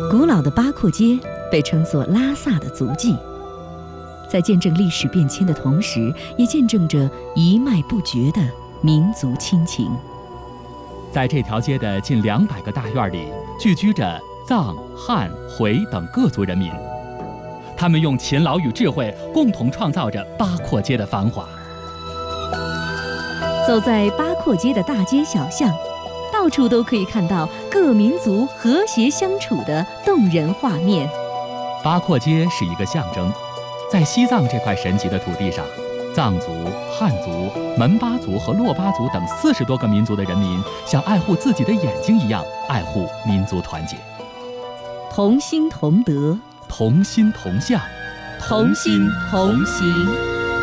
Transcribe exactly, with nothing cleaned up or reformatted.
古老的八廓街被称作拉萨的足迹，在见证历史变迁的同时，也见证着一脉不绝的民族亲情。 在这条街的近两百个大院里，聚居着藏、汉、回等各族人民，他们用勤劳与智慧共同创造着八廓街的繁华。 走在八廓街的大街小巷，到处都可以看到各民族和谐相处的动人画面。 八廓街是一个象征，在西藏这块神奇的土地上，藏族、汉族、门巴族和珞巴族等四十多个民族的人民，像爱护自己的眼睛一样爱护民族团结。 同心同德， 同心同向， 同心同行。